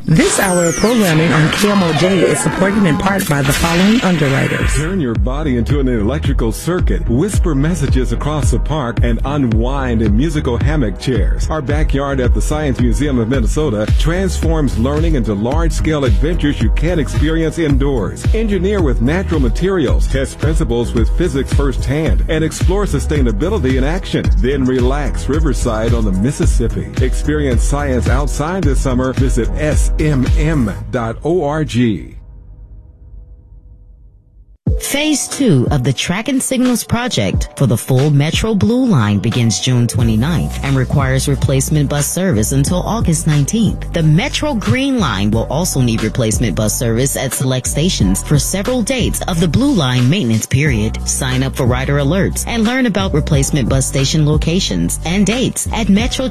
This hour of programming on KMOJ is supported in part by the following underwriters. Turn your body into an electrical circuit, whisper messages across the park, and unwind in musical hammock chairs. Our backyard at the Science Museum of Minnesota transforms learning into large-scale adventures you can't experience indoors. Engineer with natural materials, test principles with physics firsthand, and explore sustainability in action. Then relax riverside on the Mississippi. Experience science outside this summer. Visit smm.org. Phase 2 of the Track and Signals project for the full Metro Blue Line begins June 29th and requires replacement bus service until August 19th. The Metro Green Line will also need replacement bus service at select stations for several dates of the Blue Line maintenance period. Sign up for rider alerts and learn about replacement bus station locations and dates at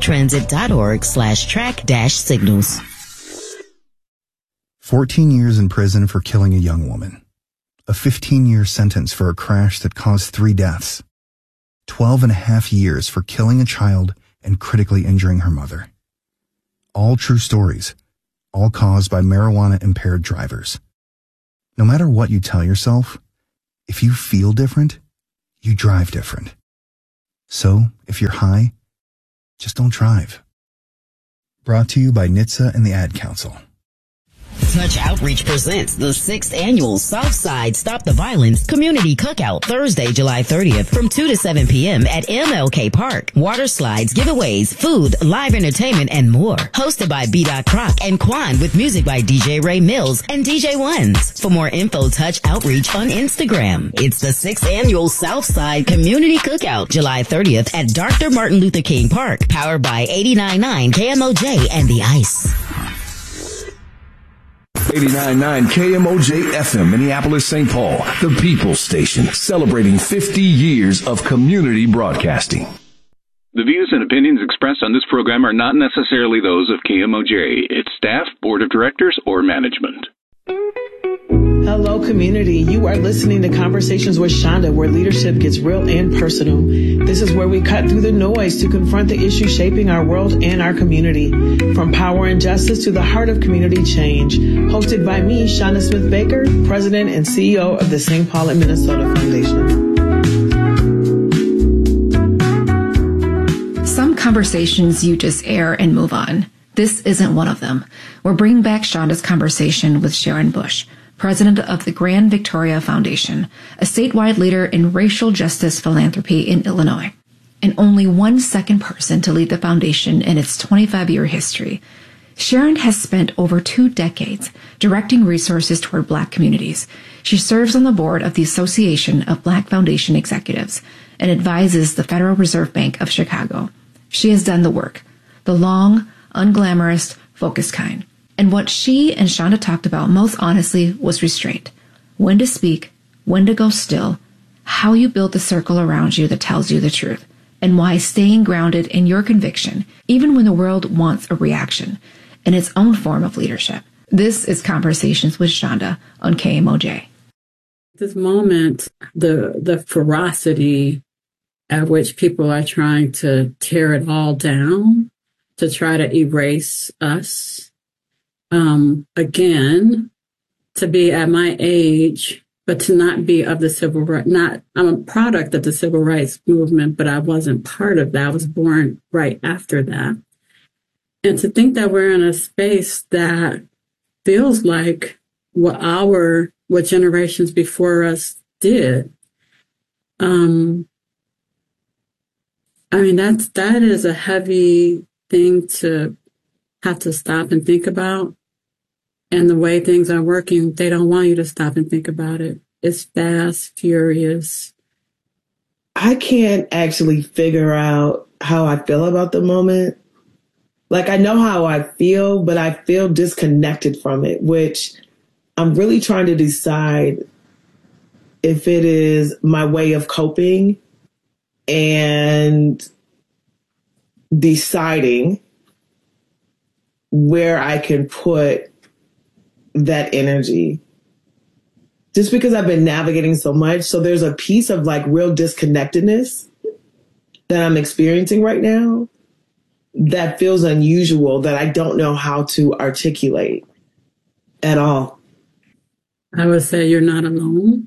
metrotransit.org/track-signals. 14 years in prison for killing a young woman. A 15-year sentence for a crash that caused 3 deaths. 12 and a half years for killing a child and critically injuring her mother. All true stories, all caused by marijuana-impaired drivers. No matter what you tell yourself, if you feel different, you drive different. So, if you're high, just don't drive. Brought to you by NHTSA and the Ad Council. Touch Outreach presents the 6th annual Southside Stop the Violence Community Cookout, Thursday, July 30th from 2 to 7 p.m. at MLK Park. Water slides, giveaways, food, live entertainment, and more. Hosted by B. Croc and Quan with music by DJ Ray Mills and DJ Ones. For more info, Touch Outreach on Instagram. It's the 6th annual Southside Community Cookout, July 30th at Dr. Martin Luther King Park. Powered by 89.9 KMOJ and The Ice. 89.9 KMOJ FM, Minneapolis, St. Paul, the People's Station, celebrating 50 years of community broadcasting. The views and opinions expressed on this program are not necessarily those of KMOJ, its staff, board of directors, or management. Hello, community. You are listening to Conversations with Shonda, where leadership gets real and personal. This is where we cut through the noise to confront the issues shaping our world and our community. From power and justice to the heart of community change. Hosted by me, Shonda Smith Baker, President and CEO of the St. Paul and Minnesota Foundation. Some conversations you just air and move on. This isn't one of them. We're bringing back Shonda's conversation with Sharon Bush, president of the Grand Victoria Foundation, a statewide leader in racial justice philanthropy in Illinois, and only one second person to lead the foundation in its 25-year history. Sharon has spent over 2 decades directing resources toward Black communities. She serves on the board of the Association of Black Foundation Executives and advises the Federal Reserve Bank of Chicago. She has done the work, the long, unglamorous, focused kind. And what she and Shonda talked about most honestly was restraint. When to speak, when to go still, how you build the circle around you that tells you the truth, and why staying grounded in your conviction, even when the world wants a reaction, in its own form of leadership. This is Conversations with Shonda on KMOJ. This moment, the ferocity at which people are trying to tear it all down, to try to erase us. Again, to be at my age, but to not be of the civil rights, I'm a product of the civil rights movement, but I wasn't part of that. I was born right after that. And to think that we're in a space that feels like what generations before us did. I mean, that is a heavy thing to have to stop and think about. And the way things are working, they don't want you to stop and think about it. It's fast, furious. I can't actually figure out how I feel about the moment. Like, I know how I feel, but I feel disconnected from it, which I'm really trying to decide if it is my way of coping and deciding where I can put that energy. Just because I've been navigating so much. So there's a piece of like real disconnectedness that I'm experiencing right now. that feels unusual that I don't know how to articulate at all. I would say you're not alone.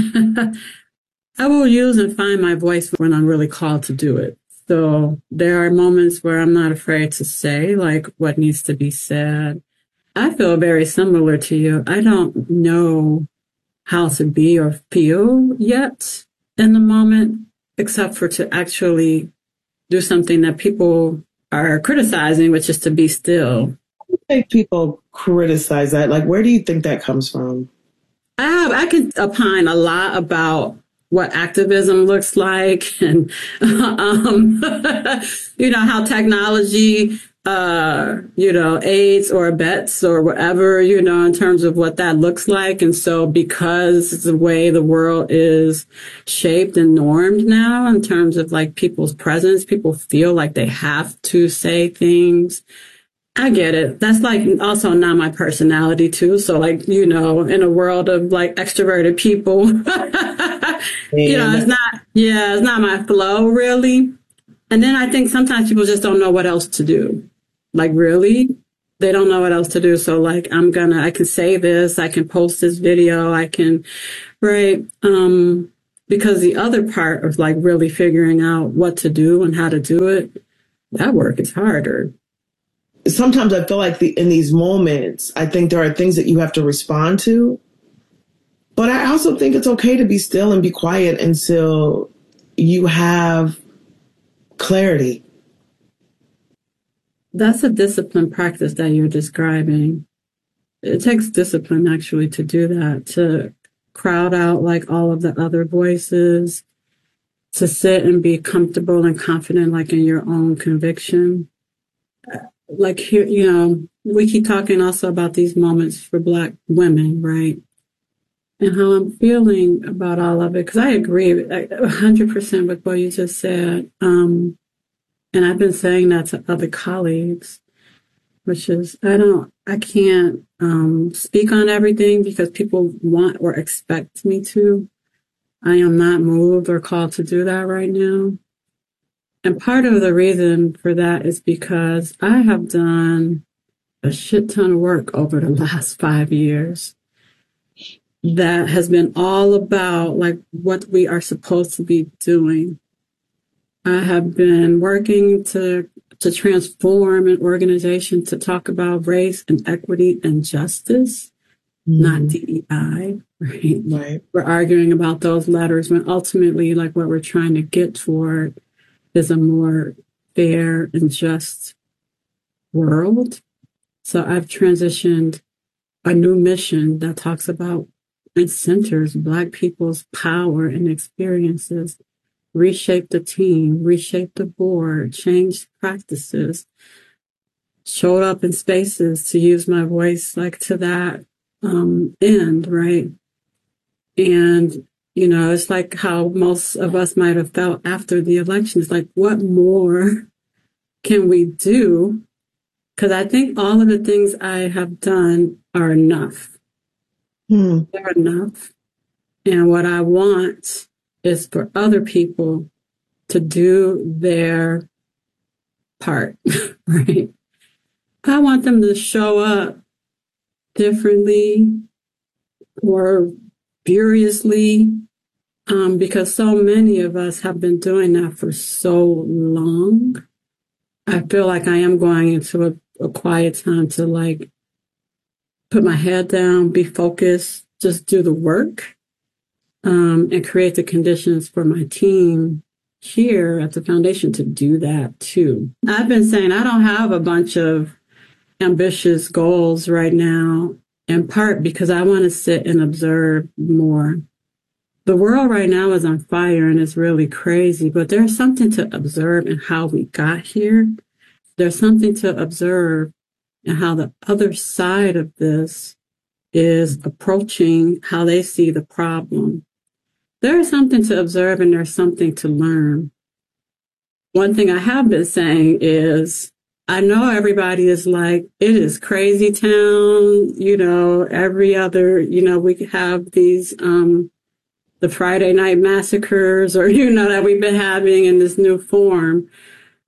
I will use and find my voice when I'm really called to do it. So there are moments where I'm not afraid to say like what needs to be said. I feel very similar to you. I don't know how to be or feel yet in the moment, except for to actually do something that people are criticizing, which is to be still. I think people criticize that. Like, where do you think that comes from? I can opine a lot about what activism looks like and, how technology, aids or abets or whatever, in terms of what that looks like. And so because the way the world is shaped and normed now in terms of like people's presence, people feel like they have to say things. I get it. That's like also not my personality too. So like, in a world of like extroverted people, it's not my flow really. And then I think sometimes people just don't know what else to do. Like really, they don't know what else to do. So like, I can say this, I can post this video, I can, right? Because the other part of like really figuring out what to do and how to do it, that work is harder. Sometimes I feel like in these moments, I think there are things that you have to respond to. But I also think it's okay to be still and be quiet until you have clarity. That's a disciplined practice that you're describing. It takes discipline actually to do that, to crowd out like all of the other voices, to sit and be comfortable and confident like in your own conviction. Like here, we keep talking also about these moments for Black women, right? And how I'm feeling about all of it. Because I agree 100% with what you just said. And I've been saying that to other colleagues, which is, I can't speak on everything because people want or expect me to. I am not moved or called to do that right now. And part of the reason for that is because I have done a shit ton of work over the last 5 years that has been all about like what we are supposed to be doing. I have been working to transform an organization to talk about race and equity and justice, not DEI, right? Right. We're arguing about those letters when ultimately like what we're trying to get toward is a more fair and just world. So I've transitioned a new mission that talks about and centers Black people's power and experiences, reshape the team, reshape the board, change practices, showed up in spaces to use my voice like to that end, right? And it's like how most of us might have felt after the election. It's like, what more can we do? Because I think all of the things I have done are enough. They're enough. And what I want is for other people to do their part, right? I want them to show up differently or furiously, because so many of us have been doing that for so long. I feel like I am going into a quiet time to like put my head down, be focused, just do the work, and create the conditions for my team here at the foundation to do that too. I've been saying I don't have a bunch of ambitious goals right now, in part because I want to sit and observe more. The world right now is on fire and it's really crazy, but there's something to observe in how we got here. There's something to observe in how the other side of this is approaching how they see the problem. There's something to observe and there's something to learn. One thing I have been saying is, I know everybody is like, it is crazy town, every other, we have these, the Friday night massacres or, that we've been having in this new form.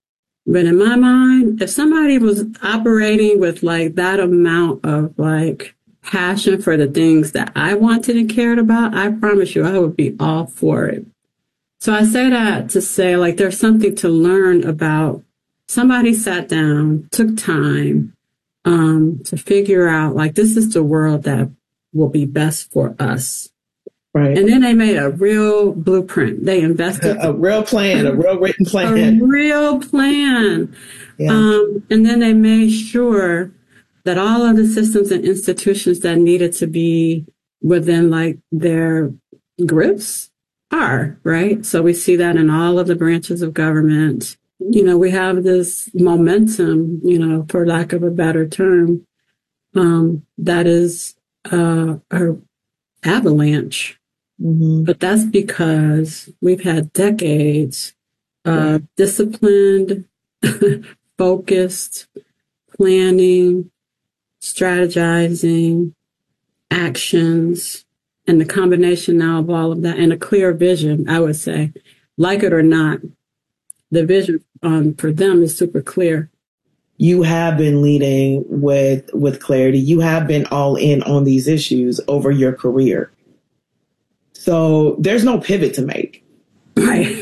But in my mind, if somebody was operating with like that amount of like passion for the things that I wanted and cared about, I promise you I would be all for it. So I say that to say like there's something to learn about. Somebody sat down, took time to figure out like this is the world that will be best for us. Right. And then they made a real blueprint. They invested a real plan, a real written plan. A real plan. Yeah. And then they made sure that all of the systems and institutions that needed to be within like their grips are, right? So we see that in all of the branches of government. You know, we have this momentum, you know, for lack of a better term, that is a avalanche. Mm-hmm. But that's because we've had decades of disciplined, focused planning, strategizing, actions, and the combination now of all of that and a clear vision, I would say. Like it or not, the vision for them is super clear. You have been leading with clarity. You have been all in on these issues over your career. So there's no pivot to make. Right.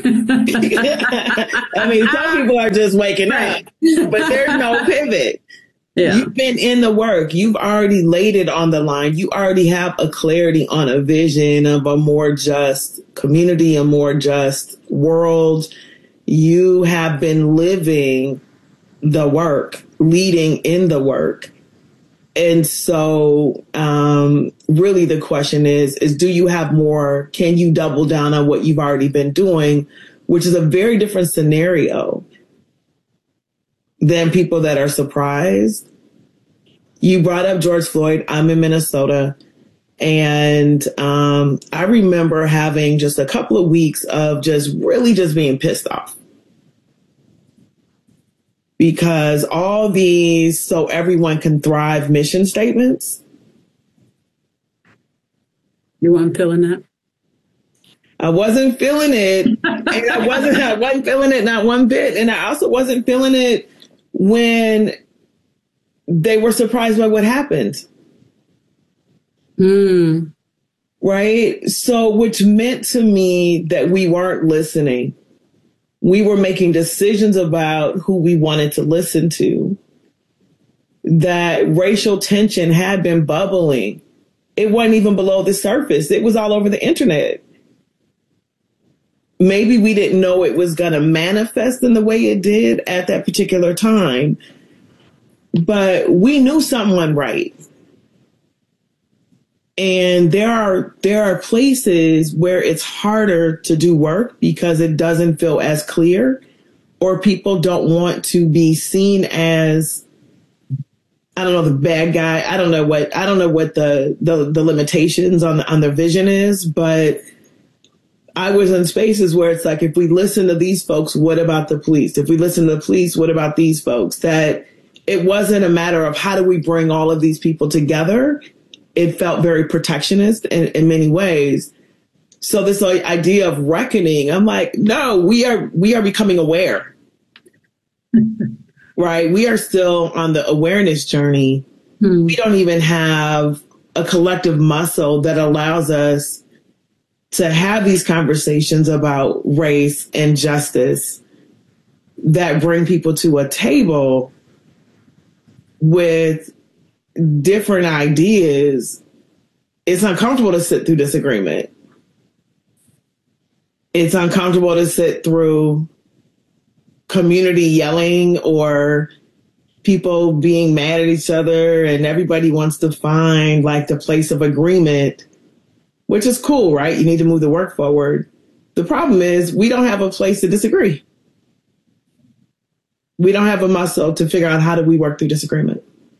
I mean, some people are just waking up, but there's no pivot. Yeah. You've been in the work. You've already laid it on the line. You already have a clarity on a vision of a more just community, a more just world. You have been living the work, leading in the work. And so really the question is do you have more? Can you double down on what you've already been doing, which is a very different scenario than people that are surprised. You brought up George Floyd. I'm in Minnesota. And I remember having just a couple of weeks of just being pissed off. Because all these so everyone can thrive mission statements. You weren't feeling that? I wasn't feeling it. And I wasn't feeling it not one bit. And I also wasn't feeling it when they were surprised by what happened. Right? So, which meant to me that we weren't listening. We were making decisions about who we wanted to listen to. That racial tension had been bubbling. It wasn't even below the surface. It was all over the internet. Maybe we didn't know it was going to manifest in the way it did at that particular time, but we knew something wasn't right. And there are places where it's harder to do work because it doesn't feel as clear, or people don't want to be seen as, I don't know, the bad guy. I don't know what the limitations on their vision is, but I was in spaces where it's like, if we listen to these folks, what about the police? If we listen to the police, what about these folks? That it wasn't a matter of how do we bring all of these people together. It felt very protectionist in many ways. So this idea of reckoning, I'm like, no, we are becoming aware, right? We are still on the awareness journey. We don't even have a collective muscle that allows us to have these conversations about race and justice that bring people to a table with different ideas. It's uncomfortable to sit through disagreement. It's uncomfortable to sit through community yelling or people being mad at each other, and everybody wants to find like the place of agreement, which is cool, right? You need to move the work forward. The problem is we don't have a place to disagree. We don't have a muscle to figure out how do we work through disagreement.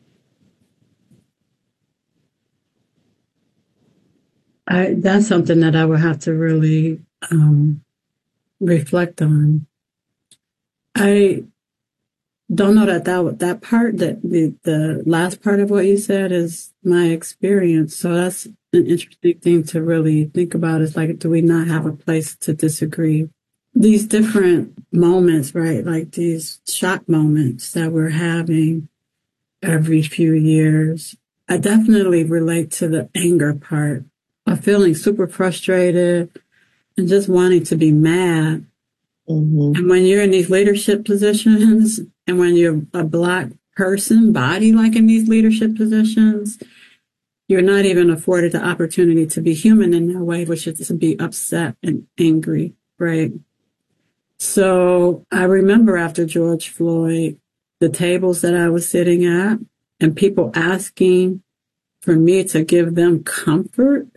That's something that I would have to really reflect on. I don't know that part, that the last part of what you said is my experience. So that's an interesting thing to really think about, is like, do we not have a place to disagree? these different moments, right? Like these shock moments that we're having every few years. I definitely relate to the anger part of feeling super frustrated and just wanting to be mad. Mm-hmm. And when you're in these leadership positions and when you're a Black person, body like in these leadership positions, you're not even afforded the opportunity to be human in that way, which is to be upset and angry, right? So I remember after George Floyd, the tables that I was sitting at and people asking for me to give them comfort.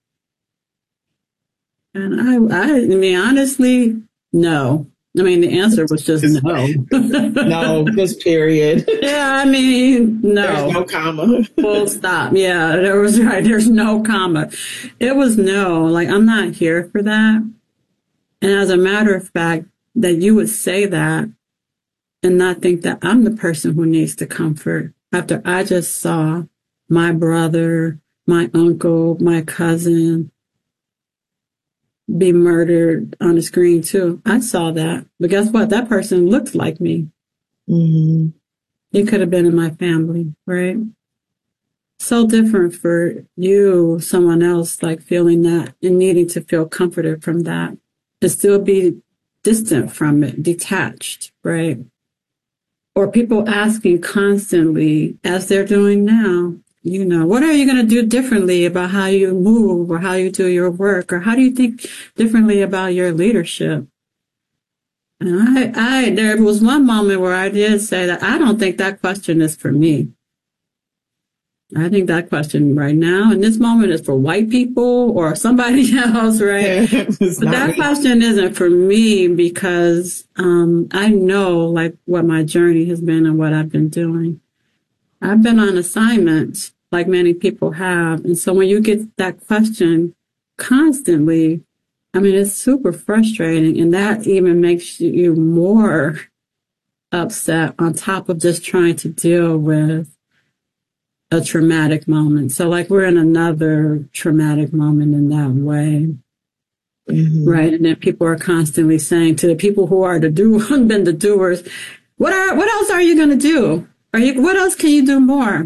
And I mean, honestly, no. I mean, the answer was just no. No, just period. Yeah, I mean, no. There's no comma. Full stop. Yeah, there's no comma. It was no, like, I'm not here for that. And as a matter of fact, that you would say that and not think that I'm the person who needs the comfort after I just saw my brother, my uncle, my cousin be murdered on the screen too. I saw that. But guess what? That person looked like me. Mm-hmm. It could have been in my family, right? So different for you, someone else, like feeling that and needing to feel comforted from that. To still be distant from it, detached, right? Or people asking constantly, as they're doing now, you know, what are you going to do differently about how you move or how you do your work? Or how do you think differently about your leadership? And there was one moment where I did say that I don't think that question is for me. I think that question right now in this moment is for white people or somebody else, right? But that question isn't for me because I know like what my journey has been and what I've been doing. I've been on assignment like many people have. And so when you get that question constantly, I mean, it's super frustrating. And that even makes you more upset on top of just trying to deal with a traumatic moment. So like we're in another traumatic moment in that way. Mm-hmm. Right. And then people are constantly saying to the people who are been the doers, what else are you going to do? What else can you do more?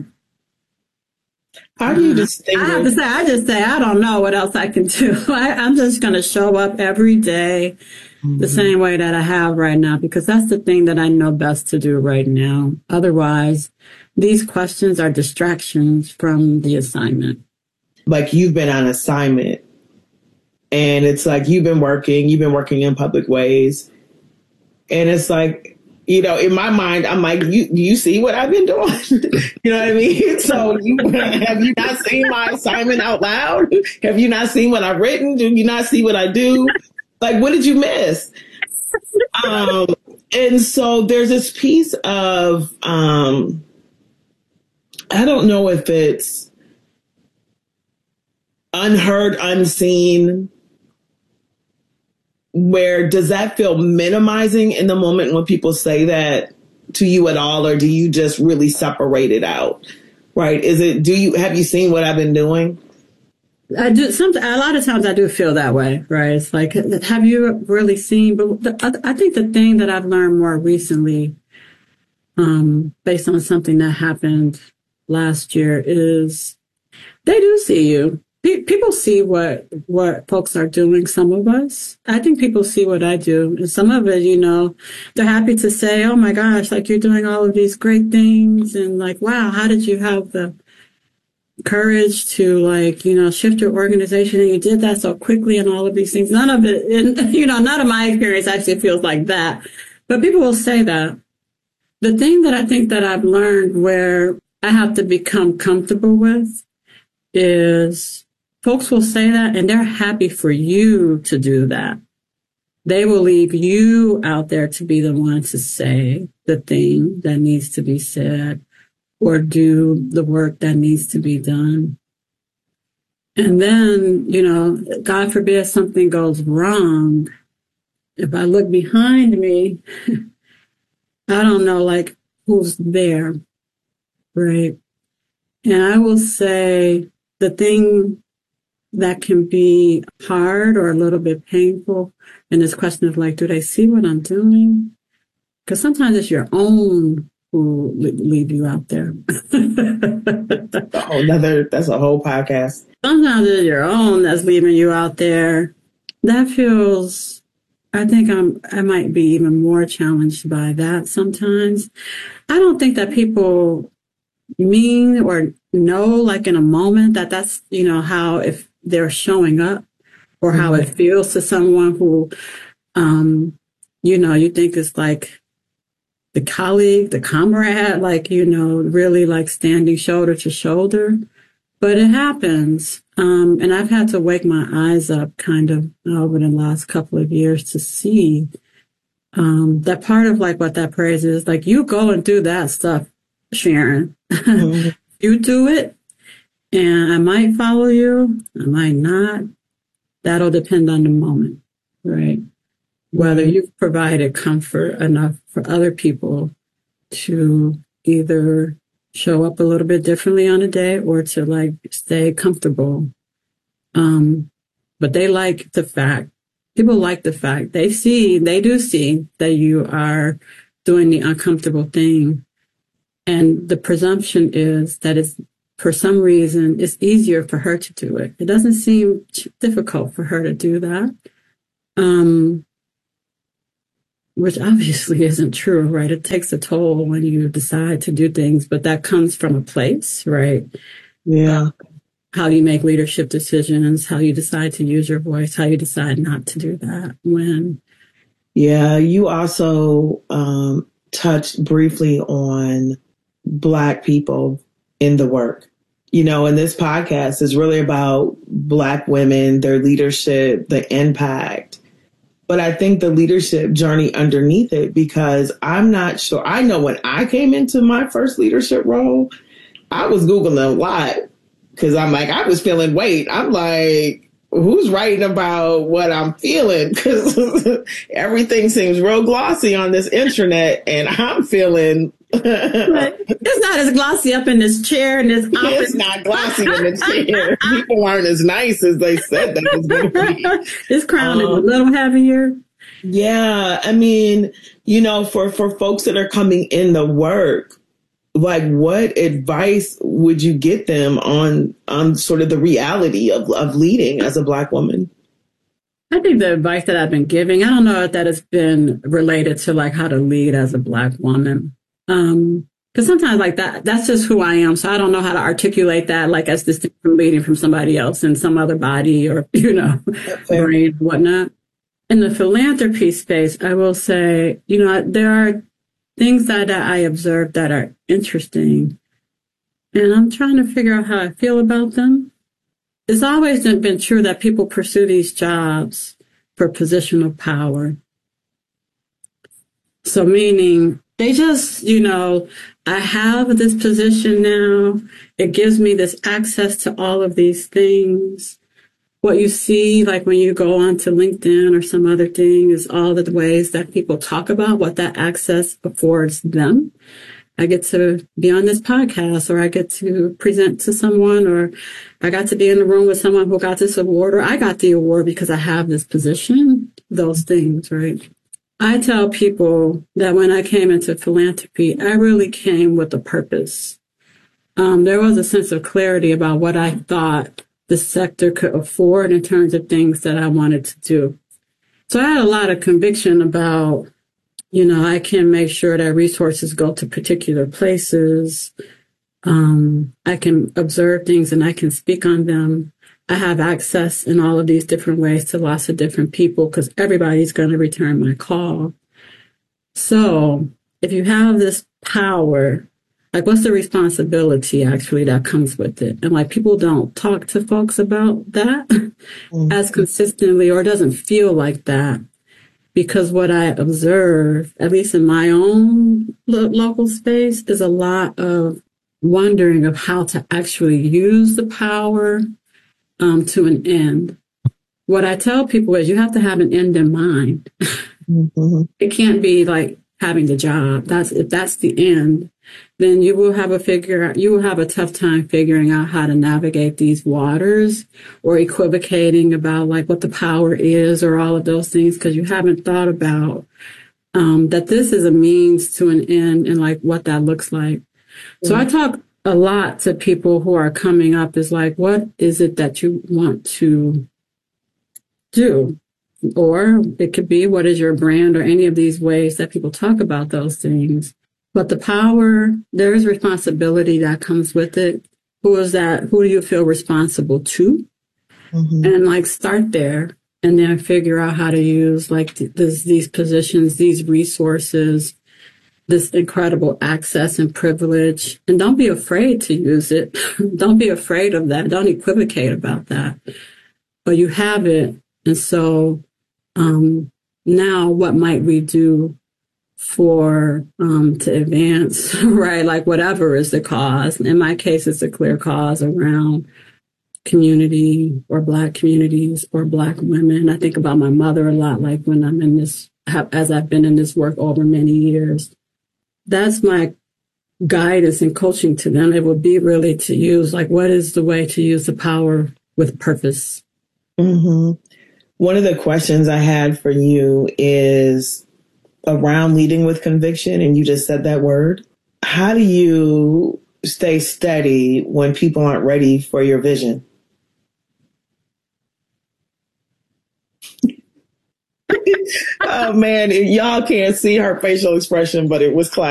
How do you distinguish? I just say, I don't know what else I can do. I'm just going to show up every day the same way that I have right now, because that's the thing that I know best to do right now. Otherwise, these questions are distractions from the assignment. Like you've been on assignment and it's like you've been working in public ways. And it's like, you know, in my mind, I'm like, you see what I've been doing? You know what I mean? So have you not seen my assignment out loud? Have you not seen what I've written? Do you not see what I do? Like, what did you miss? And so there's this piece of, I don't know if it's unheard, unseen. Where does that feel minimizing in the moment when people say that to you at all, or do you just really separate it out? Right? Have you seen what I've been doing? I do. A lot of times I do feel that way, right? It's like, have you really seen? But I think the thing that I've learned more recently, based on something that happened last year, is they do see you. People see what folks are doing, some of us. I think people see what I do. And some of it, you know, they're happy to say, oh my gosh, like you're doing all of these great things. And like, wow, how did you have the courage to like, you know, shift your organization and you did that so quickly and all of these things. None of it, you know, none of my experience actually feels like that. But people will say that. The thing that I think that I've learned where I have to become comfortable with is folks will say that and they're happy for you to do that. They will leave you out there to be the one to say the thing that needs to be said or do the work that needs to be done. And then, you know, God forbid something goes wrong. If I look behind me, I don't know, like, who's there, right? And I will say the thing that can be hard or a little bit painful. And this question of like, do they see what I'm doing? Because sometimes it's your own who leave you out there. That's a whole podcast. Sometimes it's your own that's leaving you out there. That feels, I think I might be even more challenged by that sometimes. I don't think that people mean or know, like in a moment, that's, how if they're showing up or how it feels to someone who, you think is like the colleague, the comrade, like, really like standing shoulder to shoulder. But it happens. And I've had to wake my eyes up kind of over the last couple of years to see that part of like what that praise is. Like, you go and do that stuff, Sharon. Mm-hmm. You do it, and I might follow you, I might not. That'll depend on the moment, right? Whether you've provided comfort enough for other people to either show up a little bit differently on a day or to like stay comfortable. But they like the fact, people like the fact, they do see that you are doing the uncomfortable thing. And the presumption is that it's, for some reason, it's easier for her to do it. It doesn't seem difficult for her to do that. Which obviously isn't true, right? It takes a toll when you decide to do things, but that comes from a place, right? Yeah. How you make leadership decisions, how you decide to use your voice, how you decide not to do that when. Yeah, you also touched briefly on Black people in the work. And this podcast is really about Black women, their leadership, the impact. But I think the leadership journey underneath it, because I'm not sure. I know when I came into my first leadership role, I was Googling a lot because I'm like, I was feeling weight. I'm like, who's writing about what I'm feeling? Because everything seems real glossy on this internet, and I'm feeling. It's not as glossy up in this chair and this office. It's not glossy in the chair. People aren't as nice as they said they was going to be. This crown is a little heavier. Yeah, I mean, for folks that are coming in the work, like, what advice would you get them on sort of the reality of leading as a Black woman? I think the advice that I've been giving, I don't know if that has been related to like how to lead as a Black woman. Because sometimes like that's just who I am. So I don't know how to articulate that like as distinct from leading from somebody else in some other body or, brain, whatnot. In the philanthropy space, I will say, there are things that I observe that are interesting. And I'm trying to figure out how I feel about them. It's always been true that people pursue these jobs for positional power. So meaning they just, I have this position now. It gives me this access to all of these things. What you see, like when you go onto LinkedIn or some other thing, is all the ways that people talk about what that access affords them. I get to be on this podcast, or I get to present to someone, or I got to be in the room with someone who got this award, or I got the award because I have this position, those things, right? I tell people that when I came into philanthropy, I really came with a purpose. There was a sense of clarity about what I thought the sector could afford in terms of things that I wanted to do. So I had a lot of conviction about, I can make sure that resources go to particular places. I can observe things and I can speak on them. I have access in all of these different ways to lots of different people because everybody's going to return my call. So if you have this power, like what's the responsibility actually that comes with it? And like people don't talk to folks about that as consistently, or it doesn't feel like that. Because what I observe, at least in my own local space, is a lot of wondering of how to actually use the power to an end. What I tell people is you have to have an end in mind. Mm-hmm. It can't be like having the job. If that's the end, then you will have a tough time figuring out how to navigate these waters, or equivocating about like what the power is or all of those things, because you haven't thought about that this is a means to an end and like what that looks like. So I talk a lot to people who are coming up is like, what is it that you want to do? Or it could be, what is your brand, or any of these ways that people talk about those things. But the power, there is responsibility that comes with it. Who is that? Who do you feel responsible to? And like start there, and then figure out how to use like these positions, these resources, this incredible access and privilege. And don't be afraid to use it. Don't be afraid of that. Don't equivocate about that. But you have it. And so now what might we do for to advance, right? Like whatever is the cause. In my case, it's a clear cause around community, or Black communities, or Black women. I think about my mother a lot, like when I'm in this, as I've been in this work over many years. That's my guidance and coaching to them. It would be really to use, like, what is the way to use the power with purpose? One of the questions I had for you is around leading with conviction, and you just said that word. How do you stay steady when people aren't ready for your vision? Oh man, y'all can't see her facial expression, but it was classic.